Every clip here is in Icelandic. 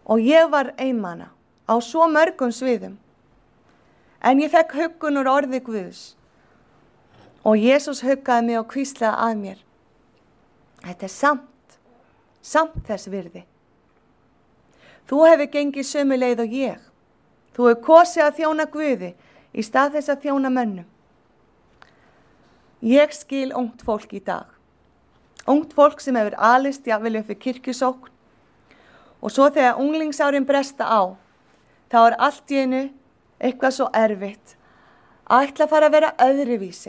og ég var einmana á svo mörgum sviðum. En ég fekk huggun úr orði Guðs og Jesús huggaði mig og hvíslaði að mér. Þetta er samt þess virði. Þú hefur gengið sömu leið og ég. Þú hefur kosið að þjóna Guði í stað þess að þjóna mönnum. Ég skil ungt fólk í dag. Ungt fólk sem hefur alist jafnvel upp við kirkjusókn. Og svo þegar unglingsárin bresta á, þá er allt í einu eitthvað svo erfitt að ætla að fara að vera öðruvísi.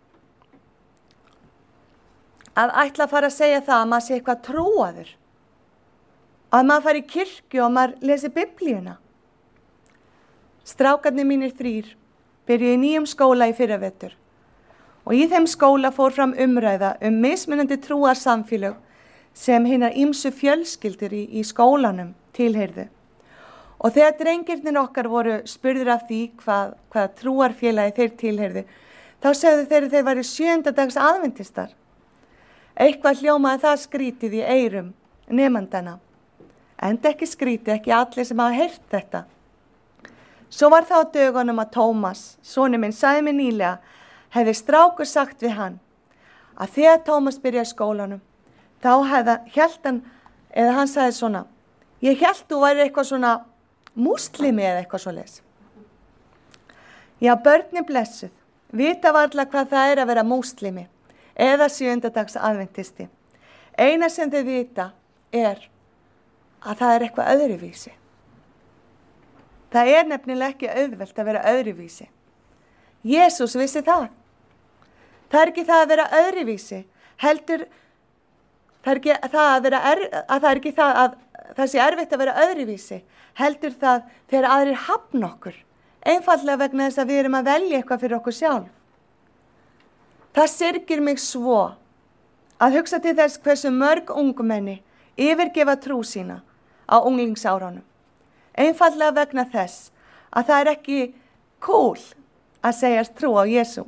Að ætla að fara að segja það að maður sé eitthvað trúaður. Að maður fari í kirkju og maður lesi Biblíuna. Strákarnir mínir 3 byrjuðu í nýjum skóla í fyrravetur. Og í þeim skóla fór fram umræða mismunandi trúarsamfélög sem hinar ýmsu fjölskyldur í skólanum tilheyrðu. Og þegar drengirnir okkar voru spurðir af því hvað trúarfélagi þeir tilheyrðu, þá sögðu þeir væru 7. dags aðventistar. Eitthvað hljómaði það skrítið í eyrum nemandana. Enda ekki skrítið, ekki allir sem hafa heyrt þetta. Svo var það á dögunum að Tómas, sonur minn, sagði mér nýlega, hefði strákur sagt við hann að þegar Tómas byrjaði í skólanum, þá hélt hann, eða hann sagði svona, ég hélt þú væri eitthvað svona múslimi eða eitthvað svoleiðis. Já, börnin blessuð, vita varla hvað það er að vera múslimi eða 7. dags aðventisti. Eina sem þau vita er að það er eitthvað öðruvísi. Það er nefnilega ekki auðvelt að vera öðruvísi. Jesús vissi það. Það er ekki það að vera öðruvísi, heldur það er ekki það að það sé erfitt að vera öðruvísi, heldur það þegar aðrir hafna okkur, einfaldlega vegna þess að við erum að velja eitthvað fyrir okkur sjálf. Það syrgir mig svo að hugsa til þess hversu mörg ungmenni yfirgefa trú sína á unglingsárunum. Einfaldlega vegna þess að það er ekki cool að segjast trú á Jesú.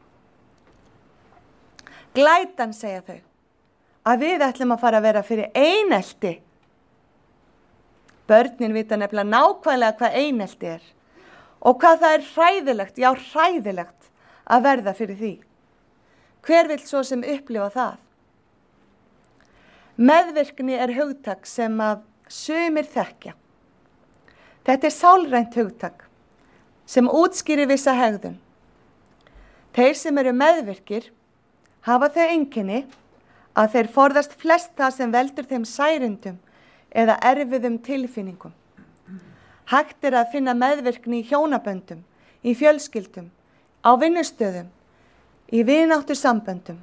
Glætan segja þau að við ætlum að fara að vera fyrir einelti. Börnin vita nefnilega nákvæmlega hvað einelti er og hvað það er hræðilegt, já hræðilegt að verða fyrir því. Hver vill svo sem upplifa það? Meðvirkni er hugtak sem að sumir þekkja. Þetta er sálrænt hugtak sem útskýrir vissa hegðun. Þeir sem eru meðvirkir hafa þau einkenni að þeir forðast flest það sem veldur þeim særindum eða erfiðum tilfinningum. Hægt er að finna meðvirkni í hjónaböndum, í fjölskyldum, á vinnustöðum, í vináttusamböndum.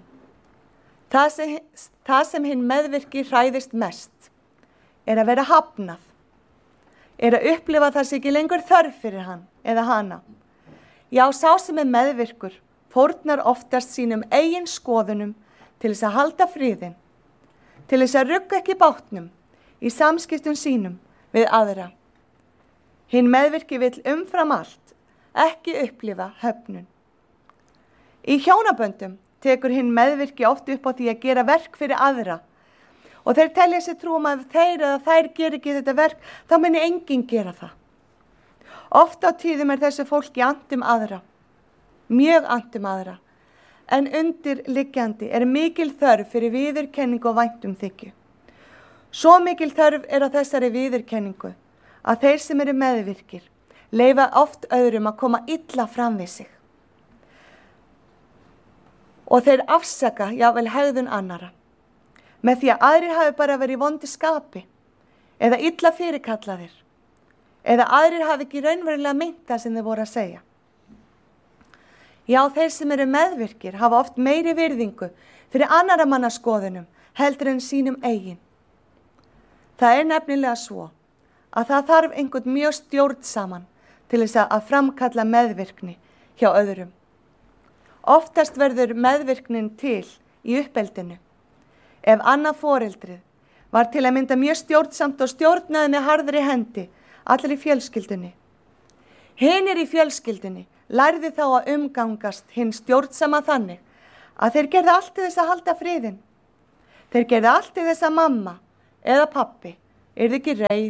Það sem hinn meðvirki hræðist mest er að vera hafnað, er að upplifa það sé ekki lengur þörf fyrir hann eða hana. Já, sá sem er meðvirkur fórnar oftast sínum eigin skoðunum til þess að halda friðinn, til þess að rugga ekki bátnum í samskiptum sínum við aðra. Hinn meðvirki vill umfram allt ekki upplifa höfnun. Í hjónaböndum tekur hinn meðvirki oft upp á því að gera verk fyrir aðra og þeir telja sér trú að þeir eða þær gera ekki þetta verk, þá muni enginn gera það. Oft á tíðum er þessu fólki annt aðra, mjög annt aðra, en undirliggjandi er mikil þörf fyrir viðurkenningu og væntumþykju. Svo mikil þörf er á þessari viðurkenningu að þeir sem eru meðvirkir leyfa oft öðrum að koma illa fram við sig. Og þeir afsaka jafnvel hegðun annara, með því að aðrir hafi bara verið í vondu skapi, eða illa fyrirkallaðir, eða aðrir hafi ekki raunverulega meint það sem þeir voru að segja. Já, þeir sem eru meðvirkir hafa oft meiri virðingu fyrir annara manna skoðunum heldur en sínum eigin. Það er nefnilega svo að það þarf einhvern mjög stjórnsaman til þess að framkalla meðvirkni hjá öðrum. Oftast verður meðvirknin til í uppeldinu. Ef annað foreldrið var til að mynda mjög stjórnsamt og stjórnaði með harðri hendi allir í fjölskyldunni. Hinir í fjölskyldunni lærði þá að umgangast hinn stjórnsama þannig að þeir gerðu allt til þess að halda friðinn. Þeir gerðu allt til þess að mamma eða pappi yrði ekki reið,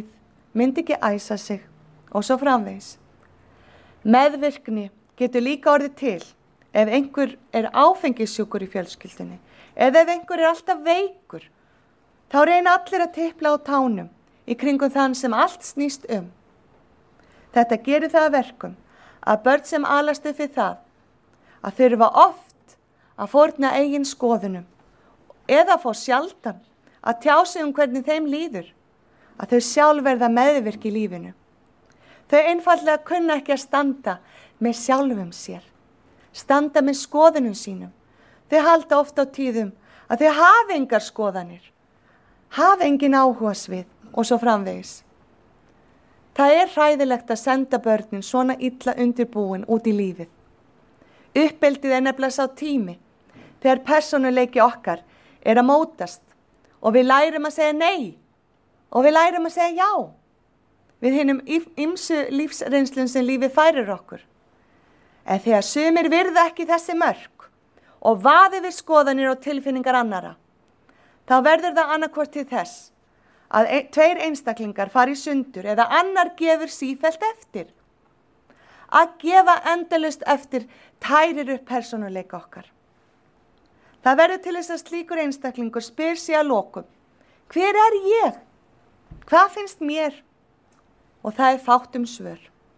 myndi ekki æsa sig og svo framvegis. Meðvirkni getur líka orðið til ef einhver áfengissjúkur í fjölskyldunni eða ef einhver alltaf veikur. Þá reyna allir að tipla á tánum í kringum þann sem allt snýst um. Þetta gerir það að verkum að börn sem alast upp við það að þurfa oft að fórna eigin skoðunum eða fá sjaldan að tjá sig hvernig þeim líður, að þau sjálf verða meðvirk í lífinu. Þau einfaldlega kunna ekki að standa með sjálfum sér, standa með skoðunum sínum. Þau halda oft á tíðum að þau hafi engar skoðanir, hafi engin áhugasvið og svo framvegis. Það hræðilegt að senda börnin svona illa undirbúin út í lífið. Uppeldið nefnilega sá tími þegar persónuleiki okkar að mótast og við lærum að segja nei og við lærum að segja já við hinum ýmsu lífsreynslum sem lífið færir okkur. En þegar sumir virða ekki þessi mörk og vaði við skoðanir og tilfinningar annara, þá verður það annarkvort til þess að tveir einstaklingar fari í sundur eða annar gefur sífellt eftir. Að gefa endalaust eftir tærir upp persónuleika okkar. Það verður til þess að slíkur einstaklingur spyr sig að lokum: hver er ég? Hvað finnst mér? Og það fátt svör.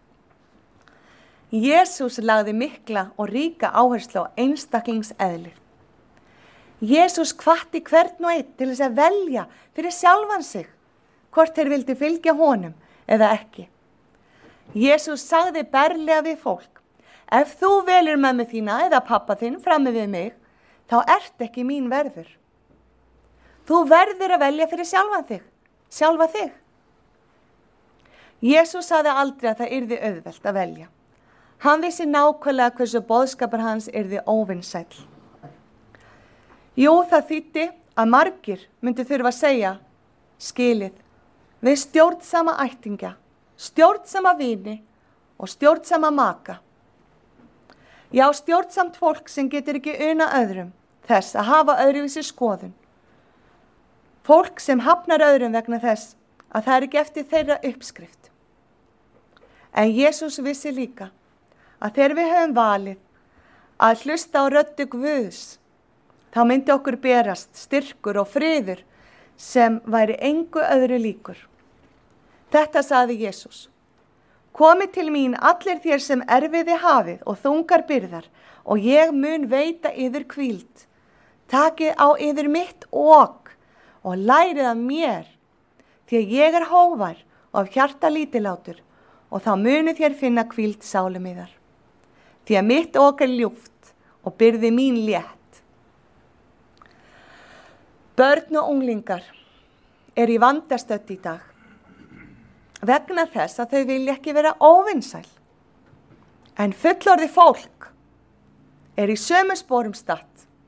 Jesús lagði mikla og ríka áherslu á einstaklingseðlið. Jesús hvatti hvern og einn til þess að velja fyrir sjálfan sig, hvort þeir vildu fylgja honum eða ekki. Jesús sagði berlega við fólk: ef þú velur mömmu þína eða pappa þinn frammi við mig, þá ert ekki mín verður. Þú verður að velja fyrir sjálfa þig. Jesús sagði aldrei að það yrði auðvelt að velja. Hann vissi nákvæmlega hversu boðskapur hans yrði óvinsæll. Jú, það þýddi að margir myndu þurfa að segja skilið við stjórnsama ættingja, stjórnsama vini og stjórnsama maka. Já, stjórnsamt fólk sem getur ekki unað öðrum þess að hafa öðruvísi skoðun. Fólk sem hafnar öðrum vegna þess að það ekki eftir þeirra uppskrift. En Jesús vissi líka að þegar við höfum valið að hlusta á röddu Guðs, þá myndi okkur berast styrkur og friður sem væri engu öðru líkur. Þetta sagði Jesús: komið til mín allir þér sem erfiði hafið og þungar byrðar, og ég mun veita yður hvíld. Takið á yður mitt ok og lærið af mér, því að ég er hógvær og af hjarta lítillátur, og þá munið þér finna hvíld sálum yðar. Því að mitt ok er ljúft og byrði mín létt. Börn og unglingar í vandastödd í dag vegna þess að þau vilja ekki vera óvinsæl. En fullorðið fólk í sömu sporum statt.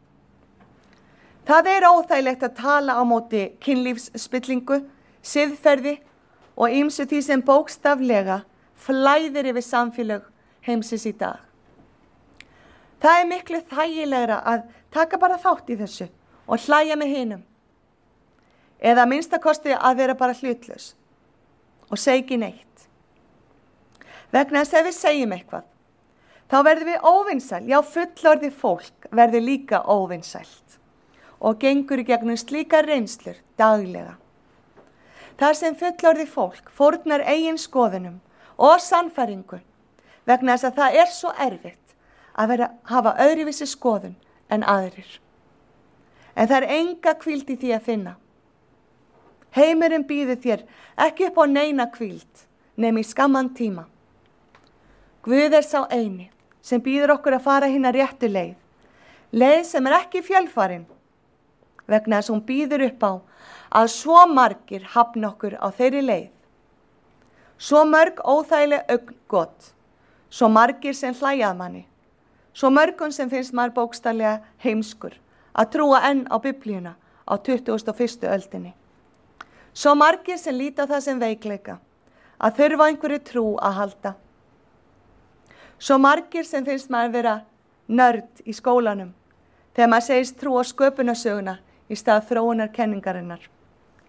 Það óþægilegt að tala á móti kynlífsspillingu, siðferði og ýmsu því sem bókstaflega flæðir yfir samfélög heimsins í dag. Það miklu þægilegra að taka bara þátt í þessu og hlæja með hinum. Eða minnstakosti að vera bara hlutlaus og segja ekki neitt. Vegna þess að ef við segjum eitthvað, þá verðum við óvinsæl. Já, fullorðið fólk verður líka óvinsælt og gengur í gegnum slíkar reynslur daglega. Þar sem fullorðið fólk fórnar eigin skoðunum og sannfæringu vegna þess að það svo erfitt að hafa öðruvísi skoðun en aðrir. En það enga hvíld í því að finna. Heimurinn býður þér ekki upp á neina hvíld nema í skamman tíma. Guð sá eini sem býður okkur að fara hina réttu leið, leið sem ekki fjölfarin, vegna þess að hún býður upp á að svo margir hafna okkur á þeirri leið. Svo mörg óþægileg augngot, svo margir sem hlæja að manni, svo mörgum sem finnst maður bókstaflega heimskur að trúa enn á Biblíuna á 21. öldinni. Svo margir sem líta á það sem veikleika, að þurfa einhverju trú að halda. Svo margir sem finnst maður vera nörd í skólanum, þegar maður segist trú á sköpunarsöguna í stað þróunarkenningarinnar.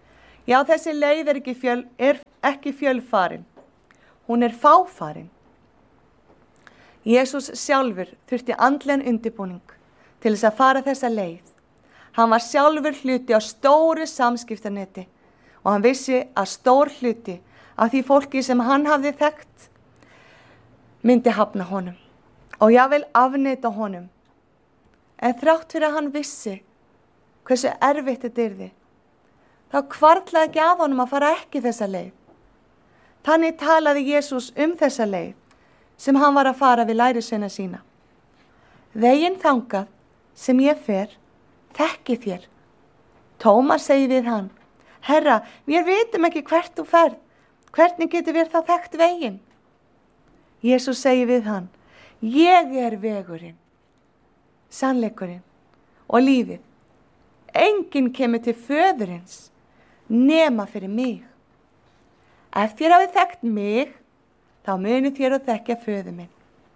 Já, þessi leið er ekki fjölfarin. Hún er fáfarin. Jesús sjálfur þurfti andlegan undirbúning til þess að fara þessa leið. Hann var sjálfur hluti á stóru samskiptanetti og hann vissi að stór hluti af því fólki sem hann hafði þekkt myndi hafna honum og jafnvel afneita honum. En þrátt fyrir að hann vissi hversu erfitt þetta yrði, þá hvarflaði ekki að honum að fara ekki þessa leið. Þannig talaði Jesús þessa leið sem hann var að fara við lærisveina sína. Veginn þangað sem ég fer, þekki þér. Tómas segi við hann, Herra, við vitum ekki hvert þú ferð. Hvernig getur við þá þekkt veginn? Jesús segi við hann, ég er vegurinn, sannleikurinn og lífið. Enginn kemur til föðurins nema fyrir mig. Ef þér hafið þekkt mig, þá munið þér að þekkja föður minn.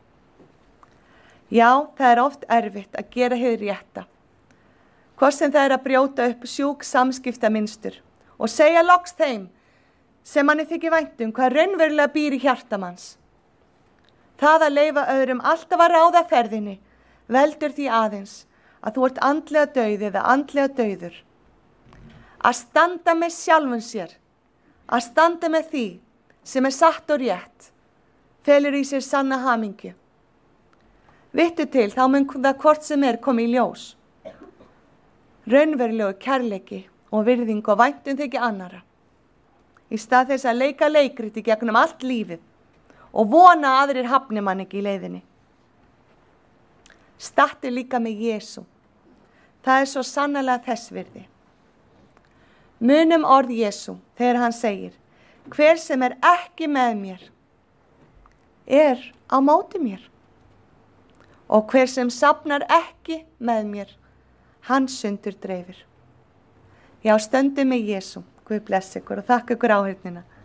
Já, það er oft erfitt að gera hið rétta. Hvort sem það er að brjóta upp sjúk samskiptamynstur og segja loks þeim sem manni þykir vænt hvað raunverulega býr í hjartamanns. Það að leyfa öðrum alltaf að ráða ferðinni veldur því aðeins að þú ert andlega dauð eða andlega dauður. Að standa með sjálfum sér, að standa með því sem er satt og rétt, felur í sér sanna hamingju. Vittu til, þá mun það hvort sem er komi í ljós. Raunverulegu kærleiki og virðing og væntum þykir annara. Í stað þess að leika leikriti gegnum allt lífið og vona að aðrir hafni mann ekki í leiðinni. Stattu líka með Jesú. Það er svo sannarlega þess virði. Munum orð Jesú þegar hann segir, hver sem er ekki með mér, er á móti mér. Og hver sem safnar ekki með mér, hann sundur dreifir. Já, stöndum með Jesú. Guð bless ykkur og þakka ykkur áheyrnina.